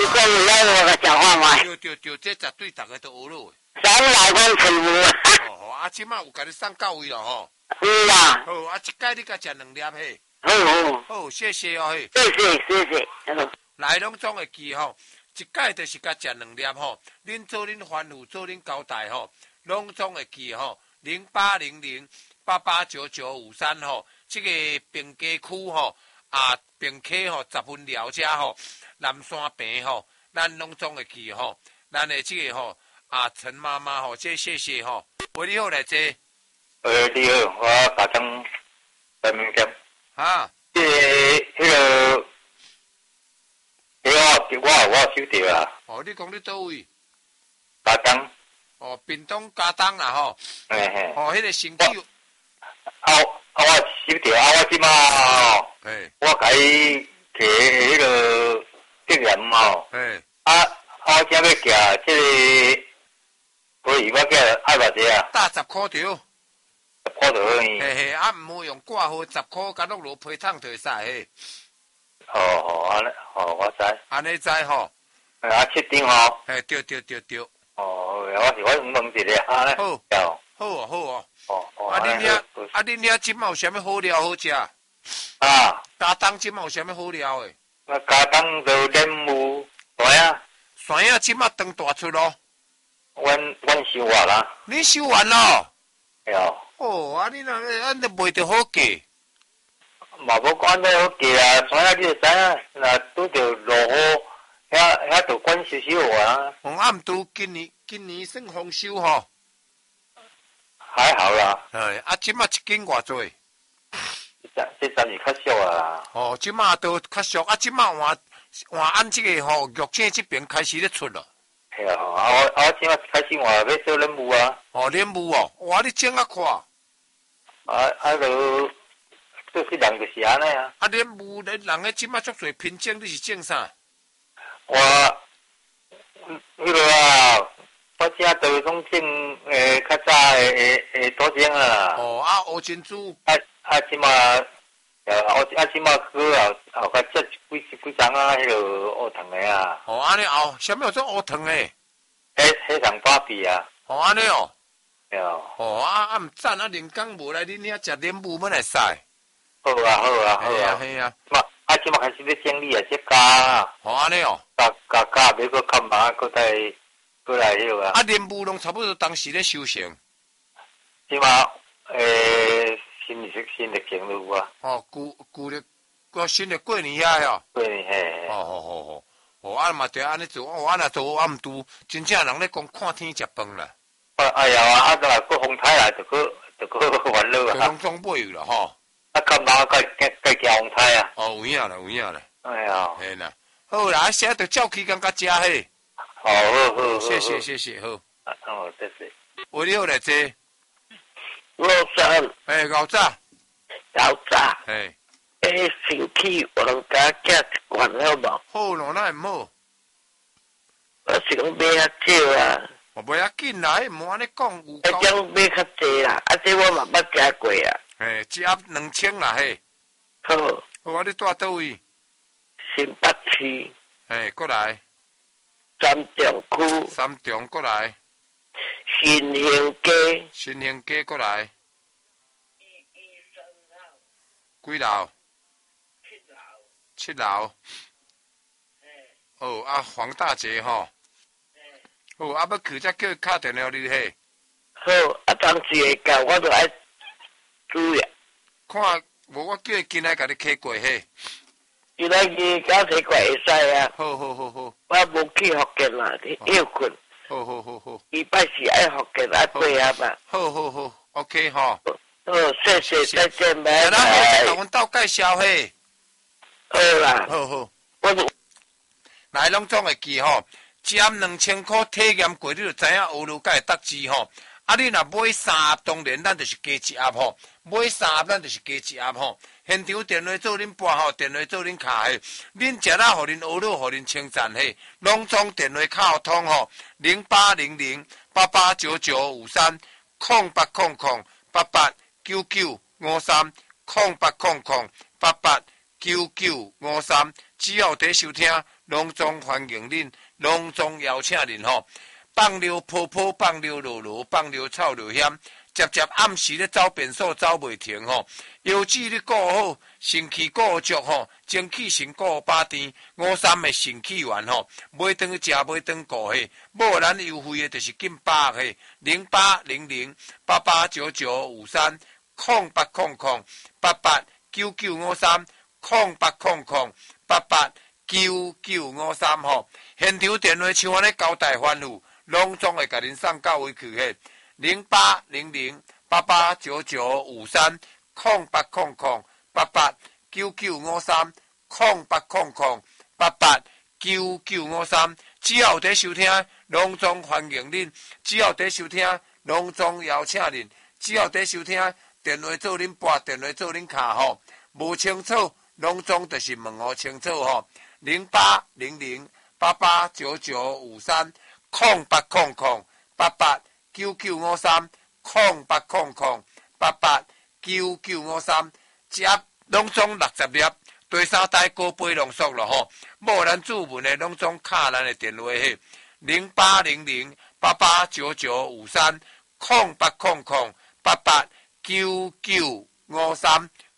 讲有要我个讲话嘛？ 对，这绝对大家都学落。 三来讲全部。 哦，啊，即马有甲你送到位咯吼。 有啦。 好，啊，一摆你甲食2粒嘿。好，谢谢哦嘿。 谢谢。 来拢总会记吼，一摆就是甲食2粒吼。恁做恁吩咐，做恁交代吼，拢总会记吼。0800889953吼，这个平街区吼平溪吼10分寮遮吼，南山坪吼，咱拢总会记吼。咱的这个吼陈妈妈吼，这谢谢吼。喂，你好来坐。 你好，我家长在民店。 哈。 我收到啊。 哦，你讲你倒位？ 家长。 哦，屏东嘉东啦吼。 嘿。 哦，迄个身体。 我收到我即马我甲伊摕迄个证言吼。我今要寄这个，所以我寄爱偌济啊？ 打10块条。10 块条而已。 嘿，唔好用挂号10块，加落批烫就会使嘿。 安尼，我知。 安尼知吼。 7张吼。 对。 我是问一下安尼。 好。恁遐即马有啥物好料好食？嘉东即马有啥物好料诶？ 嘉东就莲雾山啊即马长大出咯。 阮收完啦。 你收完咯？ 对啊。 你若咱都卖着好价。 嘛无管得好价啊，山你就知影，若拄着落雨，遐就管收啊。 毋拄今年算丰收吼。 还好啦。 即马一斤偌济？ 这暂时较俗啊。 即马都较俗即马换按这个玉井这边开始咧出咯。 系啊，我即马开始换要做莲雾啊。 莲雾哇，你种快。 就是人就是安尼啊。 莲雾人个即马足侪品种，你是种啥？ 我正都拢种较早多种啊。 乌珍珠。 即马即马去后甲接几张迄个乌糖的啊。 安尼啥物有种乌糖的？ 迄上芭比啊。 安尼哦。 对啊。 毋赞人工无来恁遐食莲雾要来使。 好啊。 嘿啊。 即马开始要整理啊，这加啊。 安尼哦。 加要搁看嘛，搁来迄个啊。 莲雾拢差不多当时咧收成。 即马新的经路啊。 旧的个新的过年遐哟。 过年嘿。 嘛对安尼做，若做毋拄，真正人咧讲看天食饭啦。 哎呀，若搁风台来，就搁烦恼啊。 就拢总买有啦吼。 看嘛，该惊风台啊。 有影啦。 哎呀。 嘿啦，好啦，写着照起工甲食嘿。 好。 谢谢，好。 谢谢。 喂，你好来坐。 53。 牛早。 身体我能加寄一罐好无？ 好咯，那毋好。 我是讲买较少啊。 袂要紧啦，毋好安尼讲。 迄种买较济啦，这我嘛捌食过啊。 一盒2000啦嘿。 好。 好，你住倒位？ 新北市。 过来。 三重过来。 新兴街过来。几楼？7楼。黄大姐吼。要去才叫伊敲电话你嘿。 好，当时会到，我就爱注意。 看，无我叫伊今仔甲你开过嘿。 今仔日搞开过会使啊。 好。 我无去福建啦，休困。 好。 礼拜四爱福建爱配合嘛。 好 ，OK 吼。 好，谢谢，再见，拜拜。 咱甲阮斗介绍嘿。 好啦。 好。来拢总会记吼。一盒2000块体验过，你就知影学路甲会得志吼。你若买3盒，当然咱就是加1盒吼。买3盒，咱就是加1盒吼。现场电话做恁拨吼，电话做恁卡嘿。恁食啦，互恁学路，互恁称赞嘿。拢总电话卡互通吼，0800889953，0800889953，0800889953，只要伫收听。 隆重欢迎恁，隆重邀请恁吼。放流泡泡，放流落落，放流臭流险，接接暗时咧走便所走袂停吼。腰子咧顾好，身躯顾足吼，精气神顾饱甜，53的肾气丸吼，买顿食，买顿顾嘿。无咱优惠的就是紧把嘿，0800889953，0800889953吼。现场电话像我咧交代吩咐。隆重会甲恁送到位去嘿，0800889953，0800889953，只要有在收听，隆重欢迎恁；只要在收听，隆重邀请恁；只要在收听，电话做恁拨，电话做恁卡吼。无清楚，隆重就是问候清楚吼。0800889953，0800889953，只拢总60粒，第三代高杯浓缩了吼。无咱主文的拢总卡咱的电话嘿，0800889953，0800889953。